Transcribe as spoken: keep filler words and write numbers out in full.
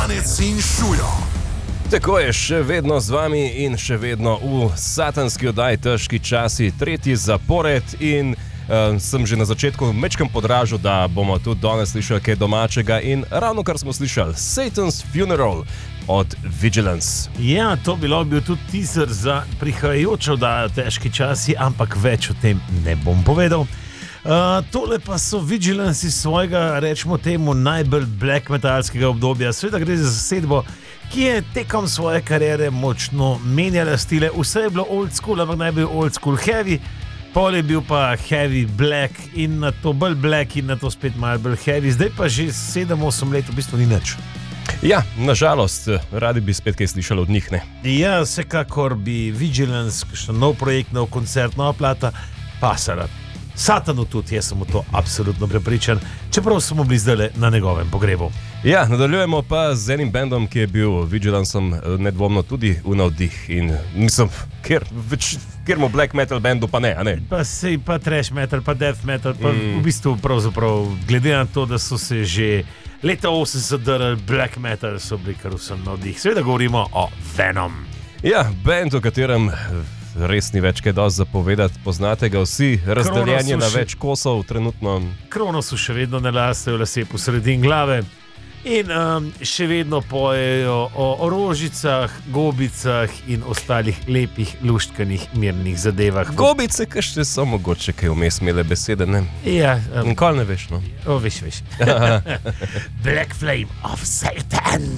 Ivanec in Šujo. Tako je, še vedno z vami in še vedno v satanski oddaji Težki časi, tretji zapored in uh, sem že na začetku mečkam podražil, da bomo tudi danes slišali kaj domačega in ravno kar smo slišali, Satan's Funeral od Vigilance. Ja, to bi lahko bil tudi teaser za prihajajočo oddajo Težki časi, ampak več o tem ne bom povedal. Uh, tole pa so Vigilance iz svojega, rečemo temu, najbolj black metalskega obdobja. Sveda gre za zasedbo, ki je tekom svoje kariere močno menjala stile. Vse je bilo old school, ampak naj bil old school heavy, pol je bil pa heavy black in na to bolj black in na to spet malo bolj heavy. Zdaj pa že sedem osem let v bistvu ni nič. Ja, nažalost, radi bi spet kaj slišali od njih, ne? Ja, vsekakor bi Vigilance, še nov projekt, nov koncert, nova plata, pasala. Satanu tudi, jaz sem v to absolutno prepričan, čeprav smo bili zdaj na njegovem pogrebu. Ja, nadaljujemo pa z enim bendom, ki je bil Vigilancem nedvomno tudi v navdih in mislim, ker, več, ker mu black metal bendu pa ne, a ne? Pa sej, pa trash metal, pa death metal, pa mm. v bistvu pravzaprav, glede na to, da so se že leta osemdeset drli black metal, so bili kar vsem navdih. Seveda govorimo o Venom. Ja, bend, o katerem res ni več kaj dosti zapovedati, poznate ga vsi, razdeljenje na več kosov trenutno. Kronosu še vedno ne lastejo lase po sredin glave in um, še vedno pojejo o, o rožicah, gobicah in ostalih lepih, luštkanih, mirnih zadevah. Gobice, kašte so mogoče kaj vmes imele besede, ne? Ja. Um, Nikoli ne veš, no? O, veš, veš. Black Flame of Satan.